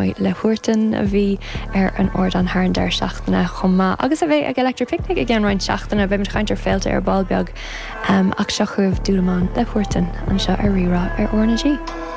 maiid le huairtain a bhí ar an ord an haar an deir seachtainna chumá. Agus a bheith ag electric picnic ag an roiin seachtainna bheith chaintear féilte ar balbeag ach seo chuibh dúlaán le huairtain an seo ar rirá ar orna G.